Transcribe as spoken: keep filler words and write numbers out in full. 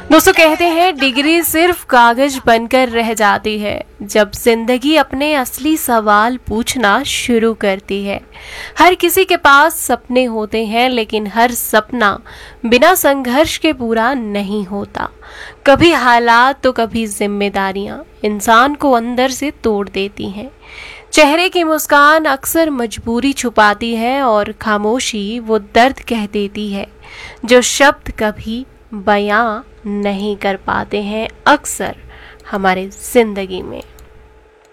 दोस्तों कहते हैं डिग्री सिर्फ कागज बनकर रह जाती है जब जिंदगी अपने असली सवाल पूछना शुरू करती है। हर किसी के पास सपने होते हैं, लेकिन हर सपना बिना संघर्ष के पूरा नहीं होता। कभी हालात तो कभी जिम्मेदारियां इंसान को अंदर से तोड़ देती हैं। चेहरे की मुस्कान अक्सर मजबूरी छुपाती है और खामोशी वो दर्द कह देती है जो शब्द कभी बयां नहीं कर पाते हैं अक्सर हमारे जिंदगी में।